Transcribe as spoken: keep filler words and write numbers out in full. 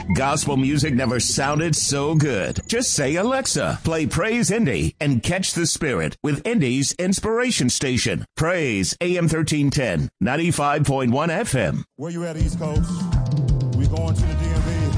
Gospel music never sounded so good. Just say, Alexa, play Praise Indy and catch the spirit with Indy's inspiration station. Praise A M thirteen ten, ninety-five point one F M. Where you at, East Coast? We going to the D M V?